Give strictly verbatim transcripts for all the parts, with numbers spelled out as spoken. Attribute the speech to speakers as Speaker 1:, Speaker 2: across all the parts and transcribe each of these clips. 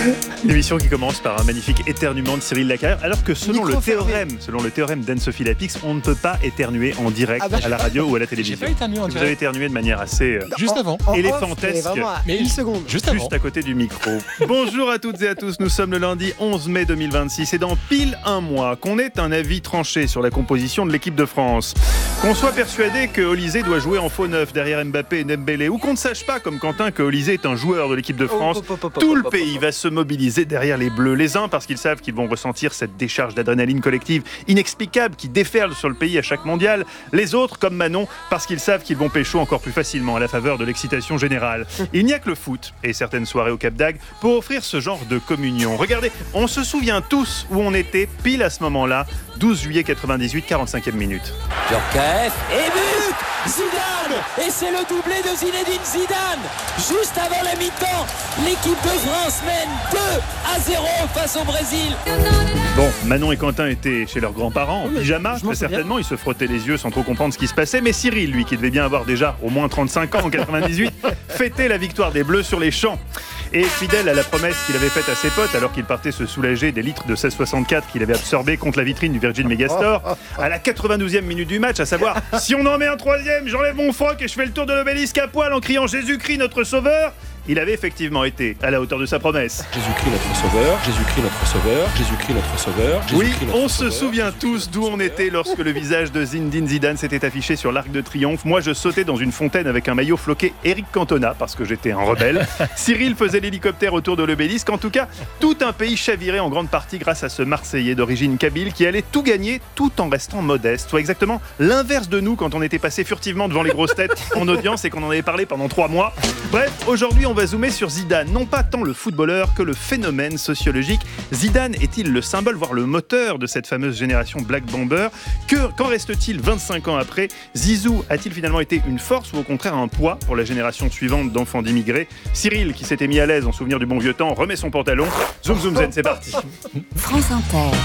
Speaker 1: L'émission qui commence par un magnifique éternuement de Cyril Lacarrière, alors que selon le théorème, selon le théorème d'Anne-Sophie Lapix, on ne peut pas éternuer en direct ah bah, à la radio ou à la télévision.
Speaker 2: J'ai pas éternué en direct.
Speaker 1: Vous avez éternué de manière assez euh,
Speaker 2: juste avant,
Speaker 1: éléphantesque,
Speaker 3: mais une seconde,
Speaker 1: juste, juste à côté du micro. Bonjour à toutes et à tous, nous sommes le lundi onze mai deux mille vingt-six et dans pile un mois, qu'on ait un avis tranché sur la composition de l'équipe de France, qu'on soit persuadé que Olysée doit jouer en faux neuf derrière Mbappé et Dembélé, ou qu'on ne sache pas comme Quentin que Olysée est un joueur de l'équipe de France, tout le pays va se mobiliser derrière les Bleus. Les uns parce qu'ils savent qu'ils vont ressentir cette décharge d'adrénaline collective inexplicable qui déferle sur le pays à chaque mondial. Les autres, comme Manon, parce qu'ils savent qu'ils vont pécho encore plus facilement à la faveur de l'excitation générale. Il n'y a que le foot et certaines soirées au Cap d'Agde pour offrir ce genre de communion. Regardez, on se souvient tous où on était pile à ce moment-là, douze juillet quatre-vingt-dix-huit, quarante-cinquième minute.
Speaker 4: Djorkaeff et but Zidane. Et c'est le doublé de Zinedine Zidane. Juste avant la mi-temps, l'équipe de France mène deux à zéro face au Brésil.
Speaker 1: Bon, Manon et Quentin étaient chez leurs grands-parents en pyjama, très certainement, ils se frottaient les yeux sans trop comprendre ce qui se passait, mais Cyril, lui, qui devait bien avoir déjà au moins trente-cinq ans en quatre-vingt-dix-huit, fêtait la victoire des Bleus sur les champs. Et fidèle à la promesse qu'il avait faite à ses potes alors qu'il partait se soulager des litres de seize soixante-quatre qu'il avait absorbés contre la vitrine du Virgin Megastore, à la quatre-vingt-douzième minute du match, à savoir « Si on en met un troisième, j'enlève mon froc et je fais le tour de l'obélisque à poil en criant Jésus-Christ notre sauveur !» Il avait effectivement été à la hauteur de sa promesse.
Speaker 2: Jésus-Christ notre sauveur, Jésus-Christ notre sauveur, Jésus-Christ notre sauveur.
Speaker 1: Oui, on se souvient tous d'où on était lorsque le visage de Zinedine Zidane s'était affiché sur l'Arc de Triomphe. Moi, je sautais dans une fontaine avec un maillot floqué Eric Cantona parce que j'étais un rebelle. Cyril faisait l'hélicoptère autour de l'obélisque. En tout cas, tout un pays chavirait en grande partie grâce à ce Marseillais d'origine kabyle qui allait tout gagner tout en restant modeste. Soit exactement l'inverse de nous quand on était passé furtivement devant les grosses têtes en audience et qu'on en avait parlé pendant trois mois. Bref, aujourd'hui, on va zoomer sur Zidane, non pas tant le footballeur que le phénomène sociologique. Zidane est-il le symbole, voire le moteur de cette fameuse génération Black Bomber? Que, Qu'en reste-t-il vingt-cinq ans après? Zizou a-t-il finalement été une force ou au contraire un poids pour la génération suivante d'enfants d'immigrés? Cyril, qui s'était mis à l'aise en souvenir du bon vieux temps, remet son pantalon. Zoom zoom zen, c'est parti.
Speaker 5: France Inter.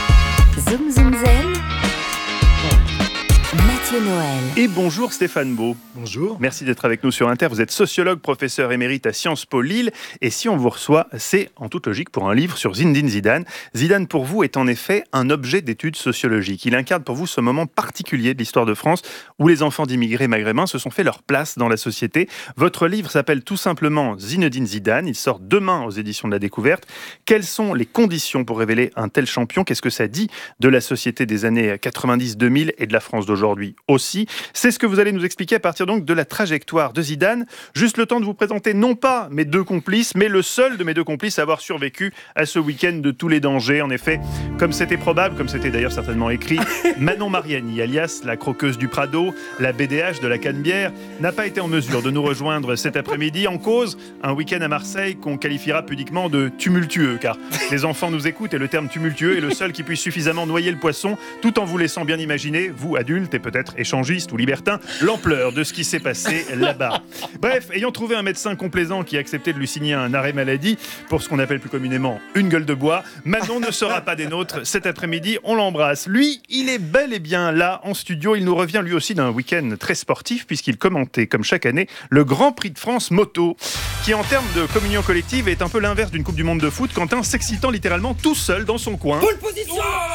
Speaker 5: Zoom zoom zen. Mathieu Noël.
Speaker 1: Et bonjour Stéphane Beau.
Speaker 3: Bonjour.
Speaker 1: Merci d'être avec nous sur Inter. Vous êtes sociologue, professeur émérite à Sciences Po Lille. Et si on vous reçoit, c'est en toute logique pour un livre sur Zinedine Zidane. Zidane, pour vous, est en effet un objet d'étude sociologique. Il incarne pour vous ce moment particulier de l'histoire de France où les enfants d'immigrés maghrébins se sont fait leur place dans la société. Votre livre s'appelle tout simplement Zinedine Zidane. Il sort demain aux éditions de La Découverte. Quelles sont les conditions pour révéler un tel champion? Qu'est-ce que ça dit de la société des années quatre-vingt-dix deux mille et de la France d'aujourd'hui aussi? C'est ce que vous allez nous expliquer à partir donc de la trajectoire de Zidane. Juste le temps de vous présenter non pas mes deux complices, mais le seul de mes deux complices à avoir survécu à ce week-end de tous les dangers. En effet, comme c'était probable, comme c'était d'ailleurs certainement écrit, Manon Mariani, alias la croqueuse du Prado, la B D H de la Canebière, n'a pas été en mesure de nous rejoindre cet après-midi. En cause, un week-end à Marseille qu'on qualifiera pudiquement de tumultueux, car les enfants nous écoutent et le terme tumultueux est le seul qui puisse suffisamment noyer le poisson, tout en vous laissant bien imaginer, vous adultes et peut-être échangiste ou libertin, l'ampleur de ce qui s'est passé là-bas. Bref, ayant trouvé un médecin complaisant qui a accepté de lui signer un arrêt maladie pour ce qu'on appelle plus communément une gueule de bois, Manon ne sera pas des nôtres cet après-midi, on l'embrasse. Lui, il est bel et bien là en studio, il nous revient lui aussi d'un week-end très sportif puisqu'il commentait comme chaque année le Grand Prix de France moto qui en termes de communion collective est un peu l'inverse d'une Coupe du Monde de foot, Quentin s'excitant littéralement tout seul dans son coin.
Speaker 4: Pole position.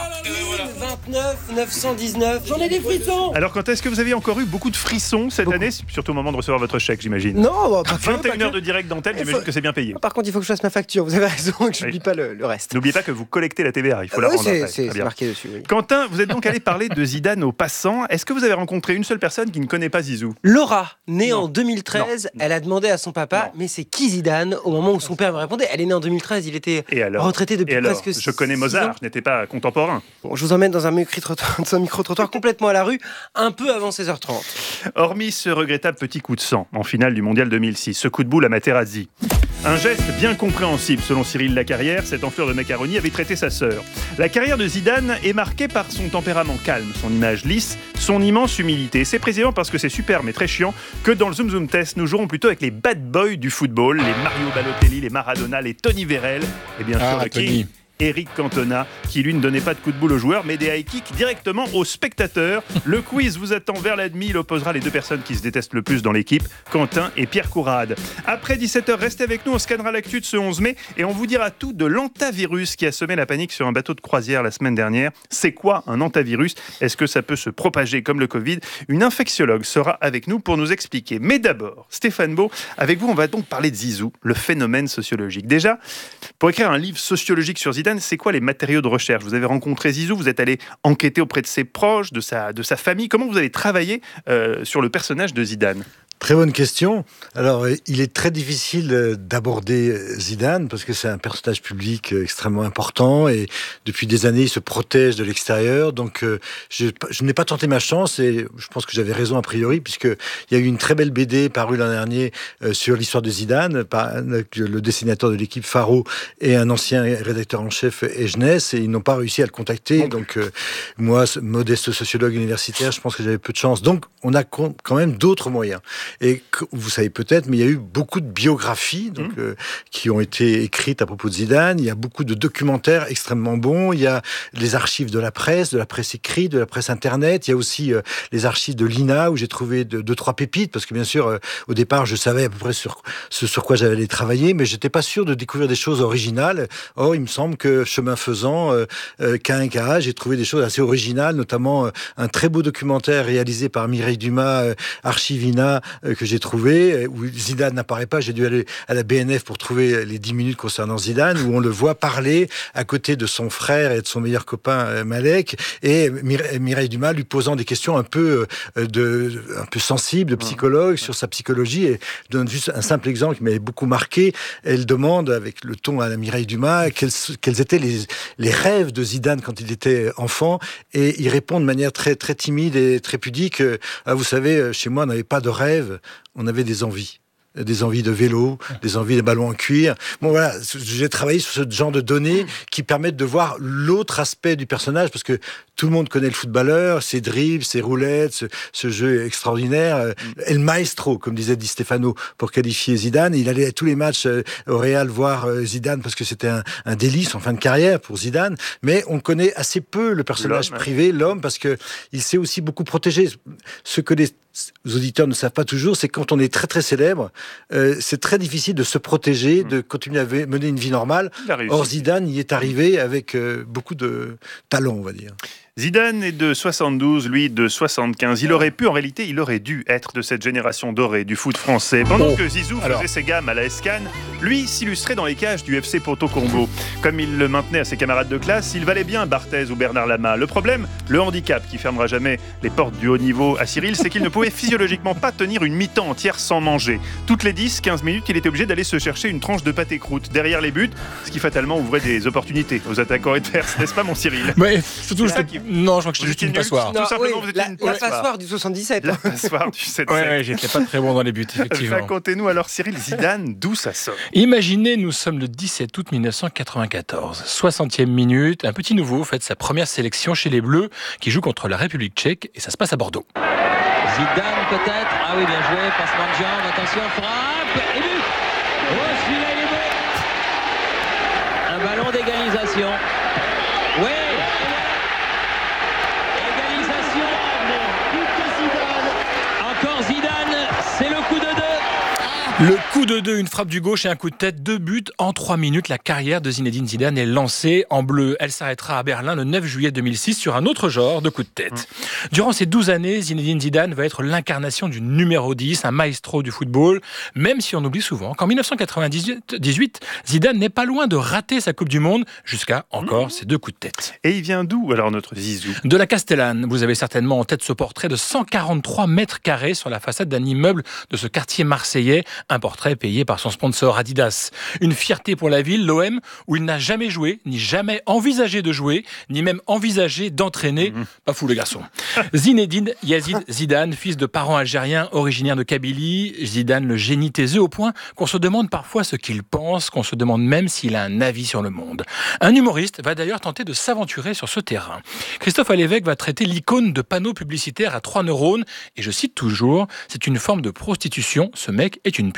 Speaker 4: vingt-neuf neuf cent dix-neuf, j'en ai des frissons.
Speaker 1: Alors quand est-ce que vous avez encore eu beaucoup de frissons cette beaucoup. année, surtout au moment de recevoir votre chèque, j'imagine?
Speaker 3: Non, bah, pas
Speaker 1: vingt et une heures de direct d'antenne, j'imagine faut... que c'est bien payé.
Speaker 3: Par contre, il faut que je fasse ma facture, vous avez raison, que je n'oublie oui. pas le, le reste.
Speaker 1: N'oubliez pas que vous collectez la T V A, il faut euh, la
Speaker 3: oui,
Speaker 1: rendre
Speaker 3: c'est,
Speaker 1: après.
Speaker 3: c'est, c'est marqué dessus. Oui.
Speaker 1: Quentin, vous êtes donc allé parler de Zidane aux passants. Est-ce que vous avez rencontré une seule personne qui ne connaît pas Zizou?
Speaker 3: Laura, née non. en deux mille treize,
Speaker 1: non.
Speaker 3: elle a demandé à son papa, non. mais c'est qui Zidane? Au moment où son père me répondait, elle est née en deux mille treize, il était alors retraité depuis
Speaker 1: Et alors,
Speaker 3: presque
Speaker 1: je connais Mozart, je n'étais pas contemporain.
Speaker 3: Bon, je vous emmène dans un micro-trottoir complètement à la rue, un peu avant seize heures trente.
Speaker 1: Hormis ce regrettable petit coup de sang en finale du Mondial deux mille six, ce coup de boule à Materazzi. Un geste bien compréhensible selon Cyril Lacarrière, cette enflure de macaroni avait traité sa sœur. La carrière de Zidane est marquée par son tempérament calme, son image lisse, son immense humilité. C'est précisément parce que c'est super mais très chiant que dans le Zoom Zoom Test, nous jouerons plutôt avec les bad boys du football, les Mario Balotelli, les Maradona, les Tony Vérel et bien sûr
Speaker 2: ah,
Speaker 1: le
Speaker 2: Tony.
Speaker 1: King. Eric Cantona, qui lui ne donnait pas de coup de boule aux joueurs, mais des high kicks directement aux spectateurs. Le quiz vous attend vers la demi. Il opposera les deux personnes qui se détestent le plus dans l'équipe, Quentin et Pierre Courade. Après dix-sept heures, restez avec nous, on scannera l'actu de ce onze mai et on vous dira tout de l'antavirus qui a semé la panique sur un bateau de croisière la semaine dernière. C'est quoi un antavirus ? Est-ce que ça peut se propager comme le Covid ? Une infectiologue sera avec nous pour nous expliquer. Mais d'abord, Stéphane Beau, avec vous, on va donc parler de Zizou, le phénomène sociologique. Déjà, pour écrire un livre sociologique sur Zidane, c'est quoi les matériaux de recherche ? Vous avez rencontré Zizou, vous êtes allé enquêter auprès de ses proches, de sa, de sa famille. Comment vous avez travaillé euh, sur le personnage de Zidane ?
Speaker 6: Très bonne question. Alors, il est très difficile d'aborder Zidane parce que c'est un personnage public extrêmement important et depuis des années, il se protège de l'extérieur. Donc, je, je n'ai pas tenté ma chance et je pense que j'avais raison a priori puisqu'il y a eu une très belle B D parue l'an dernier sur l'histoire de Zidane par le dessinateur de l'équipe Faro et un ancien rédacteur en chef Egenès et ils n'ont pas réussi à le contacter. Donc, moi, modeste sociologue universitaire, je pense que j'avais peu de chance. Donc, on a quand même d'autres moyens. Et vous savez peut-être, mais il y a eu beaucoup de biographies donc, mmh. euh, qui ont été écrites à propos de Zidane. Il y a beaucoup de documentaires extrêmement bons. Il y a les archives de la presse, de la presse écrite, de la presse internet. Il y a aussi euh, les archives de l'I N A où j'ai trouvé deux, deux trois pépites parce que bien sûr, euh, au départ, je savais à peu près sur ce sur quoi j'allais travailler, mais j'étais pas sûr de découvrir des choses originales. Or, il me semble que chemin faisant, euh, euh, K un K A, j'ai trouvé des choses assez originales, notamment euh, un très beau documentaire réalisé par Mireille Dumas, euh, Archivina, que j'ai trouvé, où Zidane n'apparaît pas. J'ai dû aller à la B N F pour trouver les dix minutes concernant Zidane, où on le voit parler à côté de son frère et de son meilleur copain Malek, et Mireille Dumas lui posant des questions un peu, de, un peu sensibles, de psychologue, sur sa psychologie. Et je donne juste un simple exemple qui m'avait beaucoup marqué. Elle demande, avec le ton à la Mireille Dumas, quels, quels étaient les, les rêves de Zidane quand il était enfant, et il répond de manière très, très timide et très pudique. Ah, vous savez, chez moi, on n'avait pas de rêve. On avait des envies. Des envies de vélo, des envies de ballons en cuir. Bon voilà, j'ai travaillé sur ce genre de données qui permettent de voir l'autre aspect du personnage, parce que tout le monde connaît le footballeur, ses dribbles, ses roulettes, ce, ce jeu extraordinaire. El Maestro, comme disait Di Stefano, pour qualifier Zidane. Il allait à tous les matchs au Real voir Zidane parce que c'était un, un délice en fin de carrière pour Zidane. Mais on connaît assez peu le personnage l'homme, privé, l'homme, parce que il s'est aussi beaucoup protégé. Ce que les auditeurs ne savent pas toujours, c'est quand on est très très célèbre, euh, c'est très difficile de se protéger, mmh. de continuer à mener une vie normale. Or Zidane y est arrivé avec euh, beaucoup de talent, on va dire.
Speaker 1: Zidane est de soixante-douze, lui de soixante-quinze. Il aurait pu, en réalité, il aurait dû être de cette génération dorée du foot français. Pendant oh, que Zizou faisait alors. ses gammes à la S-Can, lui s'illustrait dans les cages du F C Porto Combo. Comme il le maintenait à ses camarades de classe, il valait bien Barthez ou Bernard Lama. Le problème, le handicap qui fermera jamais les portes du haut niveau à Cyril, c'est qu'il ne pouvait physiologiquement pas tenir une mi-temps entière sans manger. Toutes les dix à quinze minutes, il était obligé d'aller se chercher une tranche de pâté croûte derrière les buts, ce qui fatalement ouvrait des opportunités aux attaquants adverses, n'est-ce pas mon Cyril ?
Speaker 2: Mais surtout, c'est qui... non, je crois que j'étais juste une passoire.
Speaker 3: Non, tout simplement, oui, vous étiez la, une passoire. La passoire du soixante-dix-sept.
Speaker 1: La passoire du sept sept.
Speaker 2: Ouais, ouais, j'étais pas très bon dans les buts, effectivement.
Speaker 1: Racontez-nous alors, Cyril, Zidane, d'où ça sort ?
Speaker 2: Imaginez, nous sommes le dix-sept août mille neuf cent quatre-vingt-quatorze. soixantième minute, un petit nouveau fait sa première sélection chez les Bleus, qui joue contre la République tchèque, et ça se passe à Bordeaux.
Speaker 4: Zidane peut-être. Ah oui, bien joué, passement de jambe, attention, frappe, et but. Oh, celui-là, il est beau. Un ballon d'égalisation. Oui. Égalisation. Encore Zidane, c'est le coup de deux.
Speaker 2: Le coup de deux, une frappe du gauche et un coup de tête, deux buts en trois minutes. La carrière de Zinedine Zidane est lancée en bleu. Elle s'arrêtera à Berlin le neuf juillet deux mille six sur un autre genre de coup de tête. Durant ces douze années, Zinedine Zidane va être l'incarnation du numéro dix, un maestro du football, même si on oublie souvent qu'en mille neuf cent quatre-vingt-dix-huit, Zidane n'est pas loin de rater sa Coupe du Monde jusqu'à encore mmh. ces deux coups de tête.
Speaker 1: Et il vient d'où alors notre Zizou ?
Speaker 2: De la Castellane. Vous avez certainement en tête ce portrait de cent quarante-trois mètres carrés sur la façade d'un immeuble de ce quartier marseillais. Un portrait payé par son sponsor Adidas. Une fierté pour la ville, l'O M, où il n'a jamais joué, ni jamais envisagé de jouer, ni même envisagé d'entraîner. Mmh. Pas fou le garçon. Zinedine Yazid Zidane, fils de parents algériens originaires de Kabylie. Zidane, le génie taiseux au point qu'on se demande parfois ce qu'il pense, qu'on se demande même s'il a un avis sur le monde. Un humoriste va d'ailleurs tenter de s'aventurer sur ce terrain. Christophe Alévêque va traiter l'icône de panneaux publicitaires à trois neurones, et je cite toujours, c'est une forme de prostitution, ce mec est une pute.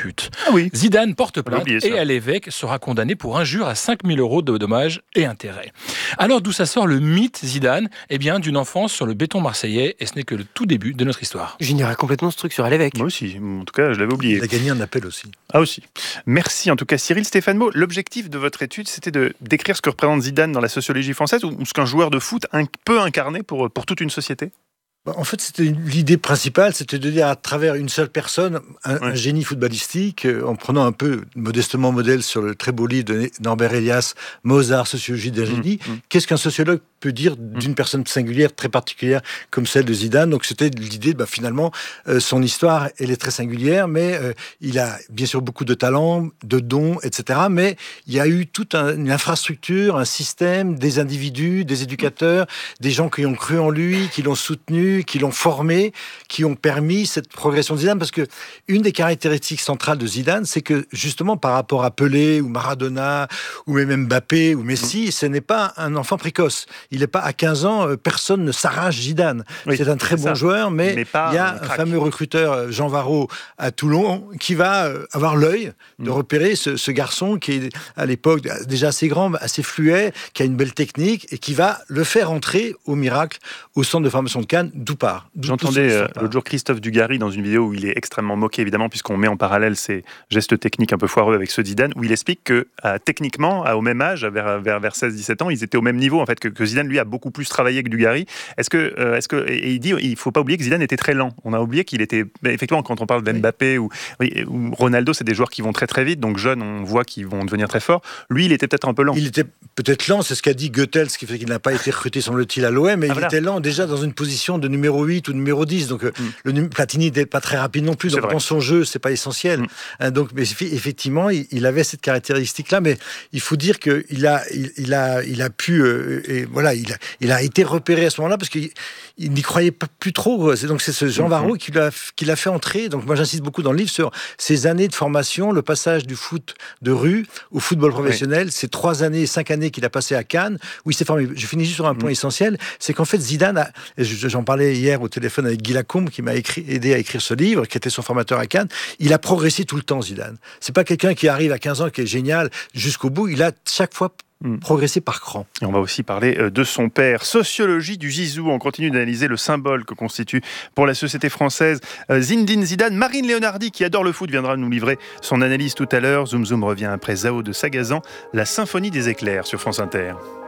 Speaker 1: Ah oui.
Speaker 2: Zidane porte plainte
Speaker 1: oublié ça.
Speaker 2: et à l'évêque sera condamné pour injure à cinq mille euros de dommages et intérêts. Alors d'où ça sort le mythe Zidane? Eh bien d'une enfance sur le béton marseillais, et ce n'est que le tout début de notre histoire.
Speaker 3: J'ignorais complètement ce truc sur à l'évêque.
Speaker 1: Moi aussi, en tout cas, je l'avais oublié.
Speaker 6: Il a gagné un appel aussi.
Speaker 1: Ah aussi. Merci en tout cas Cyril Stéphane-Mo. L'objectif de votre étude, c'était de décrire ce que représente Zidane dans la sociologie française, ou ce qu'un joueur de foot un, peut incarner pour, pour toute une société.
Speaker 6: En fait, c'était l'idée principale, c'était de dire à travers une seule personne, un, ouais. un génie footballistique, euh, en prenant un peu modestement modèle sur le très beau livre de Norbert Elias, Mozart, sociologie d'un génie. Mmh, mmh. Qu'est-ce qu'un sociologue peut dire d'une mmh. personne singulière, très particulière, comme celle de Zidane? Donc c'était l'idée, bah, finalement, euh, son histoire, elle est très singulière, mais euh, il a bien sûr beaucoup de talent, de dons, et cetera. Mais il y a eu toute un, une infrastructure, un système, des individus, des éducateurs, des gens qui ont cru en lui, qui l'ont soutenu, qui l'ont formé, qui ont permis cette progression de Zidane, parce que une des caractéristiques centrales de Zidane, c'est que justement par rapport à Pelé ou Maradona ou même Mbappé ou Messi, ce n'est pas un enfant précoce. Il n'est pas à quinze ans, personne ne s'arrache Zidane. Oui, c'est un très bon ça. joueur, mais, mais il y a un, un fameux recruteur, Jean Varro, à Toulon, qui va avoir l'œil de repérer ce, ce garçon qui est à l'époque déjà assez grand, assez fluet, qui a une belle technique et qui va le faire entrer au miracle au centre de formation de Cannes. D'où part. D'où
Speaker 1: J'entendais euh, l'autre jour Christophe Dugarry dans une vidéo où il est extrêmement moqué, évidemment, puisqu'on met en parallèle ses gestes techniques un peu foireux avec ceux de Zidane, où il explique que euh, techniquement, à, au même âge, vers, vers, vers seize dix-sept ans, ils étaient au même niveau, en fait, que, que Zidane, lui, a beaucoup plus travaillé que Dugarry. Est-ce que, euh, est-ce que, et il dit, il ne faut pas oublier que Zidane était très lent. On a oublié qu'il était, effectivement, quand on parle d'Mbappé oui. ou, oui, ou Ronaldo, c'est des joueurs qui vont très très vite, donc jeunes, on voit qu'ils vont devenir très forts. Lui, il était peut-être un peu lent.
Speaker 6: Il était peut-être lent, c'est ce qu'a dit Goethals, ce qui fait qu'il n'a pas été recruté, semble-t-il, à l'O M, mais ah, il voilà. était lent déjà dans une position de numéro huit ou numéro dix, donc mm. le Platini n'était pas très rapide non plus, donc dans son jeu c'est pas essentiel. Mm. Hein, donc mais effectivement il, il avait cette caractéristique-là, mais il faut dire que il a, il, il a, il a pu, euh, et voilà, il a, il a été repéré à ce moment-là parce qu'il il n'y croyait pas plus trop. C'est donc c'est ce Jean Varro mm. qui l'a, qui l'a fait entrer. Donc moi j'insiste beaucoup dans le livre sur ces années de formation, le passage du foot de rue au football professionnel, oui. ces trois années, cinq années qu'il a passé à Cannes où il s'est formé. Je finis juste sur un point mm. essentiel, c'est qu'en fait Zidane, a, j'en parlais hier au téléphone avec Guy Lacombe qui m'a écrit, aidé à écrire ce livre, qui était son formateur à Cannes. Il a progressé tout le temps, Zidane. C'est pas quelqu'un qui arrive à quinze ans qui est génial jusqu'au bout. Il a chaque fois progresser par cran.
Speaker 1: Et on va aussi parler de son père. Sociologie du Zizou. On continue d'analyser le symbole que constitue pour la société française Zinedine Zidane. Marine Léonardi, qui adore le foot, viendra nous livrer son analyse tout à l'heure. Zoom Zoom revient après Zao de Sagazan, la symphonie des éclairs sur France Inter.